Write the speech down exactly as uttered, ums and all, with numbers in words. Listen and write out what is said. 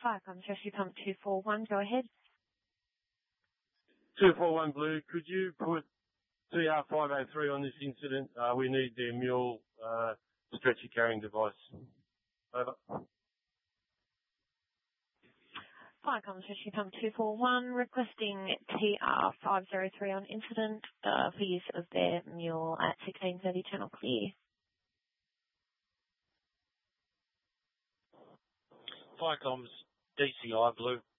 Fire comms, rescue pump two four one, go ahead. two four one Blue, could you put C R five oh three on this incident? Uh, we need their mule uh, stretcher carrying device. Over. Fire comms, rescue pump two four one, requesting T R five oh three on incident uh, for use of their mule at sixteen thirty, channel clear. Fire comms, D C I Blue.